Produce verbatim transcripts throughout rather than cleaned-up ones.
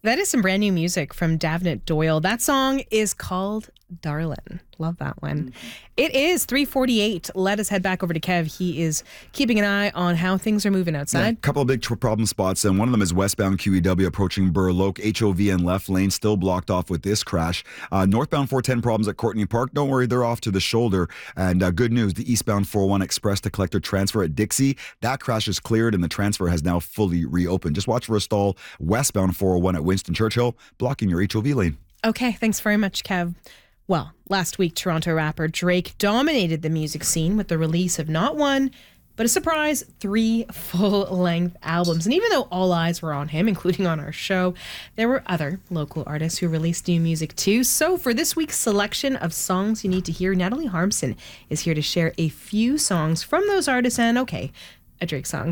That is some brand new music from Davnit Doyle. That song is called Darlin'. Love that one. Mm-hmm. It is three forty-eight. Let us head back over to Kev. He is keeping an eye on how things are moving outside. A yeah, couple of big tr- problem spots, and one of them is westbound Q E W approaching Burloak. H O V and left lane still blocked off with this crash. Uh, northbound four ten problems at Courtney Park. Don't worry, they're off to the shoulder. And uh, good news, the eastbound four oh one Express to Collector transfer at Dixie. That crash is cleared, and the transfer has now fully reopened. Just watch for a stall westbound four oh one at Winston Churchill, blocking your H O V lane. Okay, thanks very much, Kev. Well, last week, Toronto rapper Drake dominated the music scene with the release of not one, but a surprise three full-length albums. And even though all eyes were on him, including on our show, there were other local artists who released new music too. So for this week's selection of songs you need to hear, Natalie Harmson is here to share a few songs from those artists. And okay, a Drake song.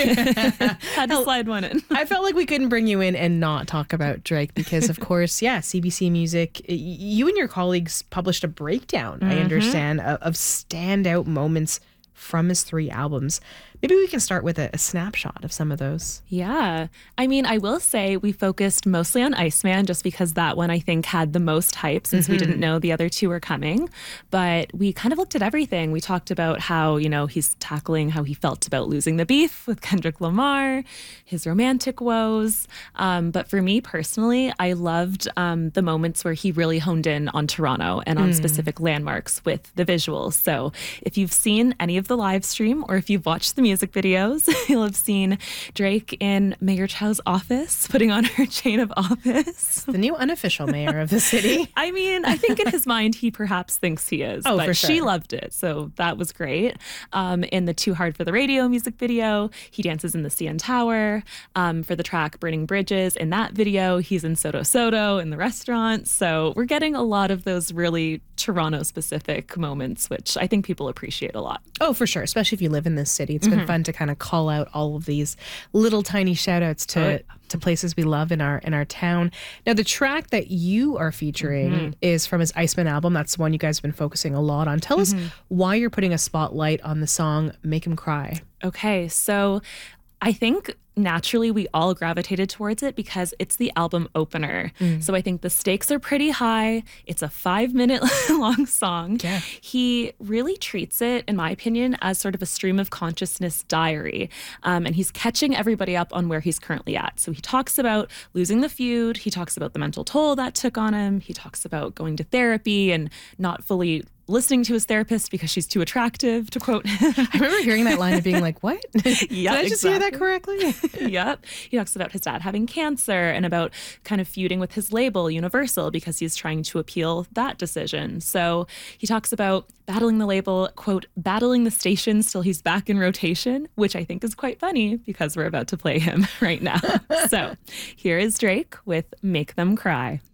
Had to slide one in. I felt like we couldn't bring you in and not talk about Drake because, of course, yeah, C B C Music, you and your colleagues published a breakdown, mm-hmm. I understand, of, of standout moments from his three albums. Maybe we can start with a, a snapshot of some of those. Yeah. I mean, I will say we focused mostly on Iceman just because that one I think had the most hype since mm-hmm. we didn't know the other two were coming. But we kind of looked at everything. We talked about how, you know, he's tackling how he felt about losing the beef with Kendrick Lamar, his romantic woes. Um, but for me personally, I loved um, the moments where he really honed in on Toronto and on mm. specific landmarks with the visuals. So if you've seen any of the live stream or if you've watched the music videos, you'll have seen Drake in Mayor Chow's office putting on her chain of office. The new unofficial mayor of the city. I mean, I think in his mind he perhaps thinks he is, oh, but for sure. She loved it, so that was great. Um, in the Too Hard for the Radio music video, he dances in the C N Tower. Um, for the track Burning Bridges, in that video, he's in Soto Soto in the restaurant. So we're getting a lot of those really Toronto-specific moments, which I think people appreciate a lot. Oh, for sure, especially if you live in this city. It's mm-hmm. been fun to kind of call out all of these little tiny shout outs to, oh, yeah. to places we love in our in our town. Now, the track that you are featuring mm-hmm. is from his Iceman album. That's the one you guys have been focusing a lot on. Tell mm-hmm. us why you're putting a spotlight on the song Make Him Cry. Okay, so I think naturally we all gravitated towards it because it's the album opener. Mm. So I think the stakes are pretty high. It's a five minute long song. Yeah. He really treats it, in my opinion, as sort of a stream of consciousness diary. Um, and he's catching everybody up on where he's currently at. So he talks about losing the feud. He talks about the mental toll that took on him. He talks about going to therapy and not fully listening to his therapist because she's too attractive, to quote him. I remember hearing that line and being like, what? Yeah, Did I just exactly. hear that correctly? Yep. He talks about his dad having cancer and about kind of feuding with his label, Universal, because he's trying to appeal that decision. So he talks about battling the label, quote, battling the stations till he's back in rotation, which I think is quite funny because we're about to play him right now. So here is Drake with Make Them Cry.